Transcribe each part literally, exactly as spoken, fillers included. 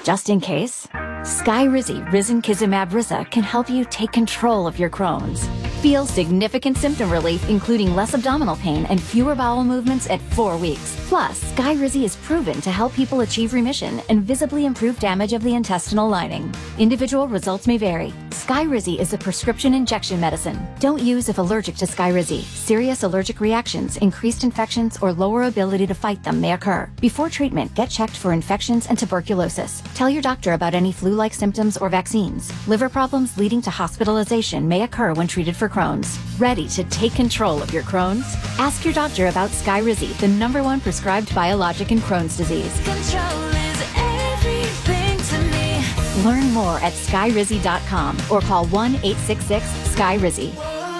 just in case? Skyrizi Risankizumab Risa can help you take control of your Crohn's. Feel significant symptom relief, including less abdominal pain and fewer bowel movements at four weeks. Plus, Skyrizi is proven to help people achieve remission and visibly improve damage of the intestinal lining. Individual results may vary. Skyrizi is a prescription injection medicine. Don't use if allergic to Skyrizi. Serious allergic reactions, increased infections, or lower ability to fight them may occur. Before treatment, get checked for infections and tuberculosis. Tell your doctor about any flu-like symptoms or vaccines. Liver problems leading to hospitalization may occur when treated for Crohn's. Ready to take control of your Crohn's? Ask your doctor about Skyrizi, the number one prescribed biologic in Crohn's disease. Control is everything to me. Learn more at skyrizi dot com or call one eight six six SKYRIZI.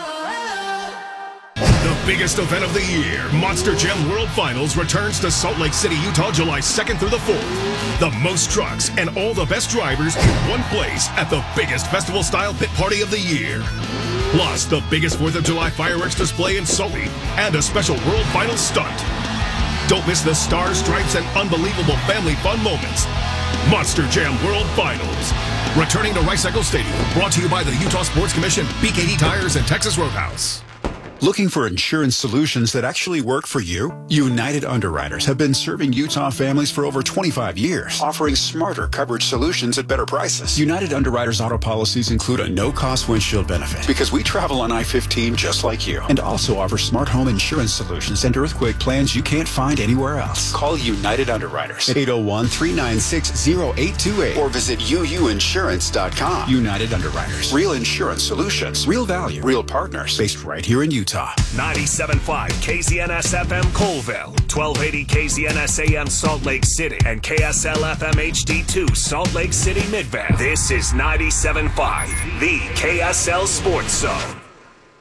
The biggest event of the year, Monster Jam World Finals, returns to Salt Lake City, Utah, July second through the fourth. The most trucks and all the best drivers in one place at the biggest festival-style pit party of the year. Plus, the biggest fourth of July fireworks display in Sully and a special World Finals stunt. Don't miss the stars, stripes, and unbelievable family fun moments. Monster Jam World Finals. Returning to Rice Eccles Stadium. Brought to you by the Utah Sports Commission, B K D Tires, and Texas Roadhouse. Looking for insurance solutions that actually work for you? United Underwriters have been serving Utah families for over twenty-five years, offering smarter coverage solutions at better prices. United Underwriters auto policies include a no-cost windshield benefit because we travel on I fifteen just like you, and also offer smart home insurance solutions and earthquake plans you can't find anywhere else. Call United Underwriters at eight oh one, three nine six, oh eight two eight or visit U U insurance dot com. United Underwriters. Real insurance solutions. Real value. Real partners. Based right here in Utah. ninety-seven point five K Z N S F M Colville, twelve eighty K Z N S A M Salt Lake City, and K S L F M H D two Salt Lake City Midvale. This is ninety-seven point five, the K S L Sports Zone.